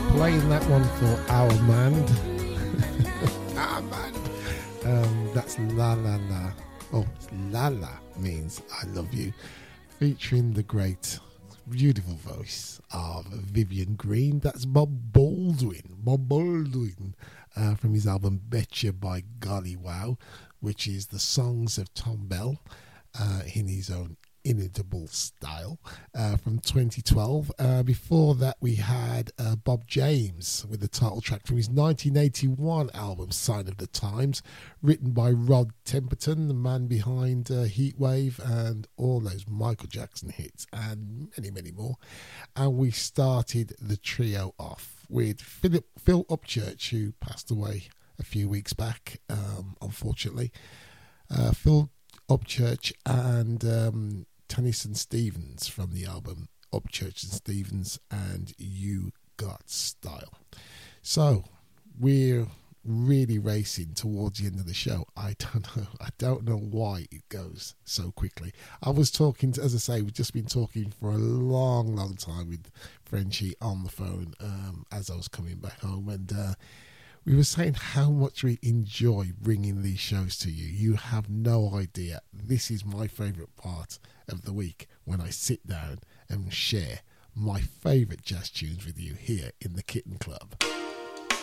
Playing that one for our man. Our man. That's La La La. Oh, La La means I love you. Featuring the great, beautiful voice of Vivian Green. That's Bob Baldwin. Bob Baldwin from his album Betcha by Golly Wow, which is the songs of Tom Bell in his own inimitable style from 2012. Before that we had Bob James with the title track from his 1981 album Sign of the Times, written by Rod Temperton, the man behind Heatwave and all those Michael Jackson hits and many, many more. And we started the trio off with Phil Upchurch, who passed away a few weeks back, unfortunately. Phil Upchurch and Tennyson Stevens from the album Upchurch and Stevens and You Got Style. So we're really racing towards the end of the show. I don't know why it goes so quickly. I was talking to, as I say, we've just been talking for a long time with Frenchie on the phone as I was coming back home, and we were saying how much we enjoy bringing these shows to you. You have no idea. This is my favourite part of the week, when I sit down and share my favourite jazz tunes with you here in the Kitten Club.